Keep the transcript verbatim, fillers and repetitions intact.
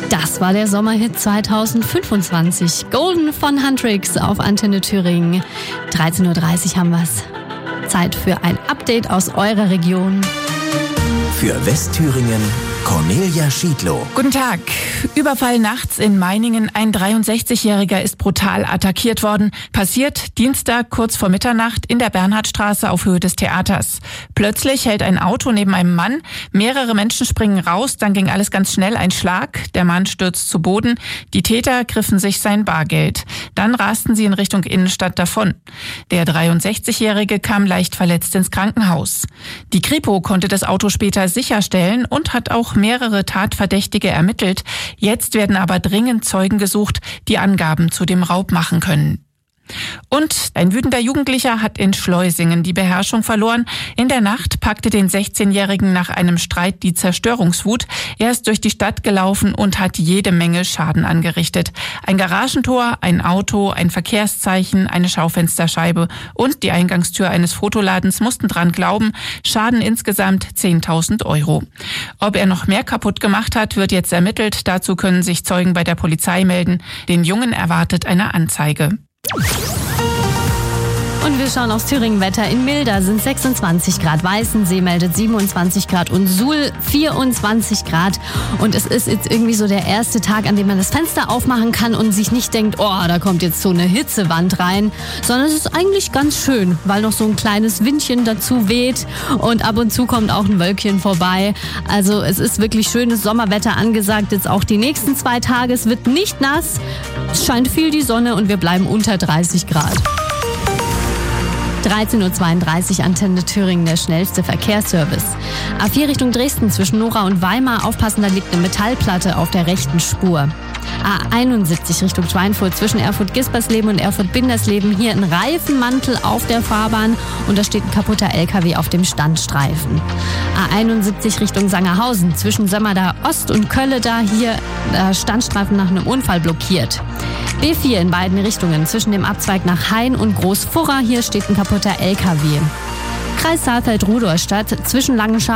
Das war der Sommerhit zweitausendfünfundzwanzig. Golden von Huntrix auf Antenne Thüringen. dreizehn Uhr dreißig haben wir's. Zeit für ein Update aus eurer Region. Für Westthüringen Cornelia Schiedlow. Guten Tag. Überfall nachts in Meiningen. Ein dreiundsechzigjähriger ist brutal attackiert worden. Passiert Dienstag kurz vor Mitternacht in der Bernhardstraße auf Höhe des Theaters. Plötzlich hält ein Auto neben einem Mann. Mehrere Menschen springen raus. Dann ging alles ganz schnell. Ein Schlag. Der Mann stürzt zu Boden. Die Täter griffen sich sein Bargeld. Dann rasten sie in Richtung Innenstadt davon. Der dreiundsechzigjährige kam leicht verletzt ins Krankenhaus. Die Kripo konnte das Auto später sicherstellen und hat auch mehrere Tatverdächtige ermittelt. Jetzt werden aber dringend Zeugen gesucht, die Angaben zu dem Raub machen können. Und ein wütender Jugendlicher hat in Schleusingen die Beherrschung verloren. In der Nacht packte den sechzehnjährigen nach einem Streit die Zerstörungswut. Er ist durch die Stadt gelaufen und hat jede Menge Schaden angerichtet. Ein Garagentor, ein Auto, ein Verkehrszeichen, eine Schaufensterscheibe und die Eingangstür eines Fotoladens mussten dran glauben. Schaden insgesamt zehntausend Euro. Ob er noch mehr kaputt gemacht hat, wird jetzt ermittelt. Dazu können sich Zeugen bei der Polizei melden. Den Jungen erwartet eine Anzeige. Und wir schauen aufs Thüringen-Wetter. In Milda sind sechsundzwanzig Grad, Weißensee meldet siebenundzwanzig Grad und Suhl vierundzwanzig Grad. Und es ist jetzt irgendwie so der erste Tag, an dem man das Fenster aufmachen kann und sich nicht denkt, oh, da kommt jetzt so eine Hitzewand rein, sondern es ist eigentlich ganz schön, weil noch so ein kleines Windchen dazu weht und ab und zu kommt auch ein Wölkchen vorbei. Also es ist wirklich schönes Sommerwetter angesagt, jetzt auch die nächsten zwei Tage. Es wird nicht nass, es scheint viel die Sonne und wir bleiben unter dreißig Grad. dreizehn Uhr zweiunddreißig, Antenne Thüringen, der schnellste Verkehrsservice. A vier Richtung Dresden zwischen Nora und Weimar. Aufpassen, da liegt eine Metallplatte auf der rechten Spur. A einundsiebzig Richtung Schweinfurt zwischen Erfurt-Gispersleben und Erfurt-Bindersleben. Hier ein Reifenmantel auf der Fahrbahn und da steht ein kaputter L K W auf dem Standstreifen. A einundsiebzig Richtung Sangerhausen zwischen Sömmerda Ost und Kölle. Da hier äh, Standstreifen nach einem Unfall blockiert. B vier in beiden Richtungen zwischen dem Abzweig nach Hain und Großfurra. Hier steht ein kaputter L K W. Kreis Saalfeld-Rudolstadt zwischen Langenschar